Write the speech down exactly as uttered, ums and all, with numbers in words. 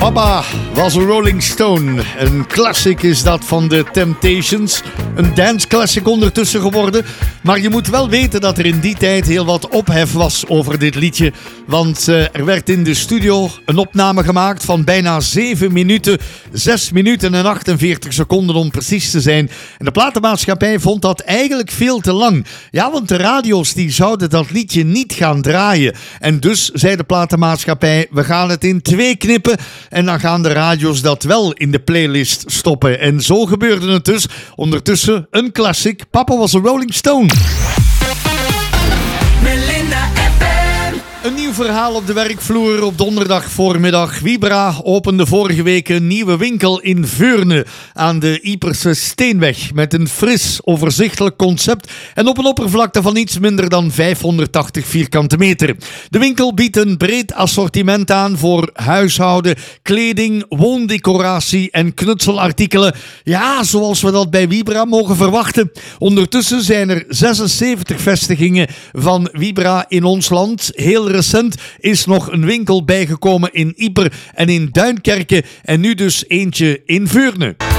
Papa was een Rolling Stone. Een classic is dat van de Temptations. Een dance classic ondertussen geworden. Maar je moet wel weten dat er in die tijd heel wat ophef was over dit liedje. Want uh, er werd in de studio een opname gemaakt van bijna zeven minuten. zes minuten en achtenveertig seconden om precies te zijn. En de platenmaatschappij vond dat eigenlijk veel te lang. Ja, want de radio's die zouden dat liedje niet gaan draaien. En dus zei de platenmaatschappij, we gaan het in twee knippen. En dan gaan de radio's dat wel in de playlist stoppen. En zo gebeurde het dus. Ondertussen een classic. Papa was een Rolling Stone. Melinda F M. Een nieuw verhaal op de werkvloer op donderdag voormiddag. Vibra opende vorige week een nieuwe winkel in Veurne aan de Yperse Steenweg met een fris, overzichtelijk concept en op een oppervlakte van iets minder dan vijfhonderdtachtig vierkante meter. De winkel biedt een breed assortiment aan voor huishouden, kleding, woondecoratie en knutselartikelen. Ja, zoals we dat bij Vibra mogen verwachten. Ondertussen zijn er zesenzeventig vestigingen van Vibra in ons land. Heel recent is nog een winkel bijgekomen in Yper en in Duinkerke en nu dus eentje in Veurne.